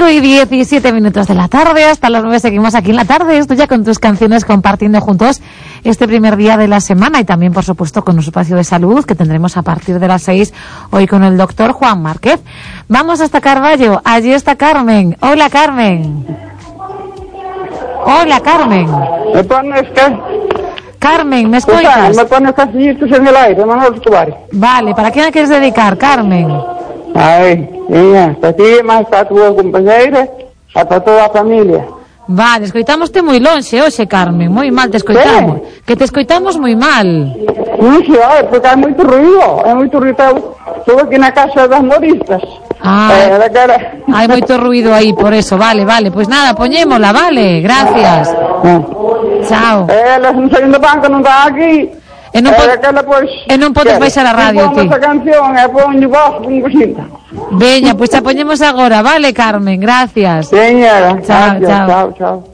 5:17 de la tarde, hasta las 9 seguimos aquí en la tarde. Estoy ya con tus canciones, compartiendo juntos este primer día de la semana y también, por supuesto, con un espacio de salud que tendremos a partir de las 6 hoy con el doctor Juan Márquez. Vamos hasta Carballo, allí está Carmen. Hola, Carmen. Hola, Carmen. ¿Me pones qué? Carmen, ¿me escuchas? Me pones casillitos en el aire, Manuel Escobar. Vale, ¿para quién la quieres dedicar, Carmen? Ai, niña, para ti, máis para a tua compañeira e para toda a familia. Vale, escoitámoste moi lonxe hoxe, Carmen, moi mal te escoitamos. Que te escoitamos moi mal. Non sei, porque hai moito ruido, estou aquí na casa das moristas. Hai moito ruido aí, por eso, vale, pois nada, poñémola, vale, gracias. Chao. Elas non saen do banco, non está aquí. E non podes baixar a radio, ti. Esa canción, ponlle voz, un cosita. Veña, pois a poñemos agora, vale, Carmen, gracias. Señora, chao. chao.